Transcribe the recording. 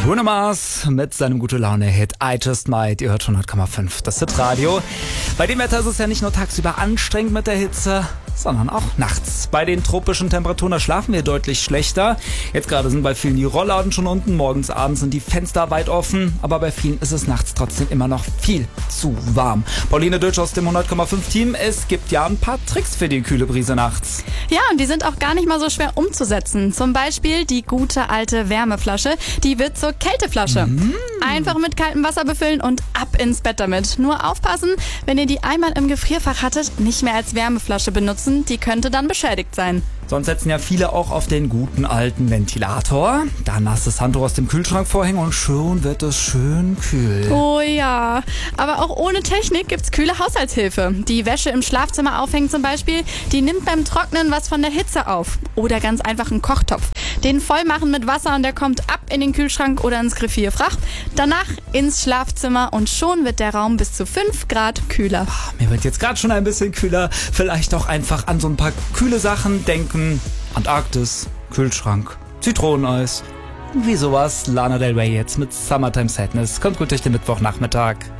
Bruno Mars mit seinem Gute-Laune-Hit I Just Might. Ihr hört 100,5 das Hitradio. Bei dem Wetter ist es ja nicht nur tagsüber anstrengend mit der Hitze, sondern auch nachts. Bei den tropischen Temperaturen, da schlafen wir deutlich schlechter. Jetzt gerade sind bei vielen die Rollladen schon unten, morgens, abends sind die Fenster weit offen, aber bei vielen ist es nachts trotzdem immer noch viel zu warm. Pauline Dötsch aus dem 100,5 Team, es gibt ja ein paar Tricks für die kühle Brise nachts. Ja, und die sind auch gar nicht mal so schwer umzusetzen. Zum Beispiel die gute alte Wärmeflasche, die wird zur Kälteflasche. Einfach mit kaltem Wasser befüllen und ab ins Bett damit. Nur aufpassen, wenn ihr die einmal im Gefrierfach hattet, nicht mehr als Wärmeflasche benutzen. Die könnte dann beschädigt sein. Sonst setzen ja viele auch auf den guten alten Ventilator. Da nasses Handtuch aus dem Kühlschrank vorhängen und schon wird es schön kühl. Oh ja, aber auch ohne Technik gibt's kühle Haushaltshilfe. Die Wäsche im Schlafzimmer aufhängen zum Beispiel, die nimmt beim Trocknen was von der Hitze auf. Oder ganz einfach einen Kochtopf. Den voll machen mit Wasser und der kommt ab in den Kühlschrank oder ins Gefrierfach. Danach ins Schlafzimmer und schon wird der Raum bis zu 5 Grad kühler. Mir wird jetzt gerade schon ein bisschen kühler. Vielleicht auch einfach an so ein paar kühle Sachen denken. Antarktis, Kühlschrank, Zitroneneis. Wie sowas. Lana Del Rey jetzt mit Summertime Sadness. Kommt gut durch den Mittwochnachmittag.